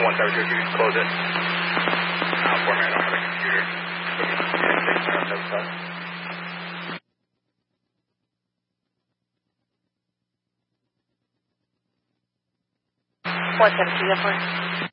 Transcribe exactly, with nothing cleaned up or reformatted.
one seven two, if you can close it. Uh, for me, I don't have a computer. one seven two, yes, sir.